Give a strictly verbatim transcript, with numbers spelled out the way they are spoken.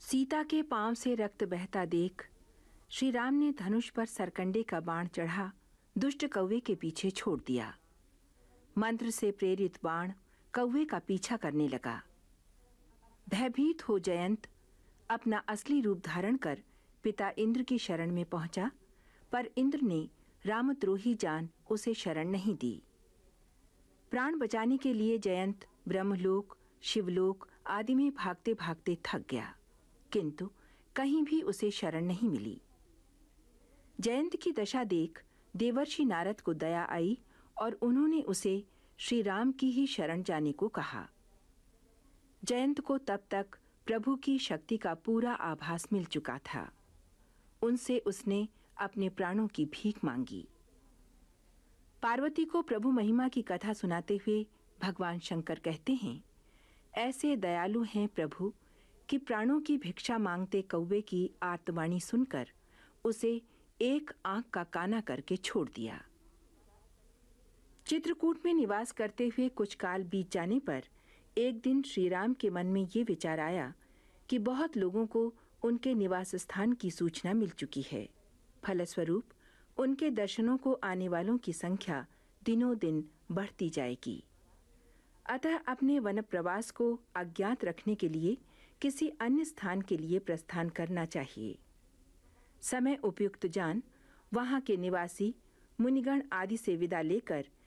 सीता के पांव से रक्त बहता देख श्री राम ने धनुष पर सरकंडे का बाण चढ़ा दुष्ट कौवे के पीछे छोड़ दिया। मंत्र से प्रेरित बाण कौवे का पीछा करने लगा। भयभीत हो जयंत अपना असली रूप धारण कर पिता इंद्र की शरण में पहुंचा, पर इंद्र ने रामद्रोही जान उसे शरण नहीं दी। प्राण बचाने के लिए जयंत ब्रह्मलोक, शिवलोक आदि में भागते भागते थक गया, किंतु कहीं भी उसे शरण नहीं मिली। जयंत की दशा देख देवर्षि नारद को दया आई और उन्होंने उसे श्री राम की ही शरण जाने को कहा। जयंत को तब तक प्रभु की शक्ति का पूरा आभास मिल चुका था। उनसे उसने अपने प्राणों की भीख मांगी। पार्वती को प्रभु महिमा की कथा सुनाते हुए भगवान शंकर कहते हैं, ऐसे दयालु हैं प्रभु कि प्राणों की भिक्षा मांगते कौवे की आर्तवाणी सुनकर उसे एक आंख का काना करके छोड़ दिया। चित्रकूट में निवास करते हुए कुछ काल बीत जाने पर एक दिन श्री राम के मन में ये विचार आया कि बहुत लोगों को उनके निवास स्थान की सूचना मिल चुकी है। फलस्वरूप उनके दर्शनों को आने वालों की संख्या दिनों दिन बढ़ती जाएगी। अतः अपने वन प्रवास को अज्ञात रखने के लिए किसी अन्य स्थान के लिए प्रस्थान करना चाहिए। समय उपयुक्त जान वहां के निवासी मुनिगण आदि से विदा लेकर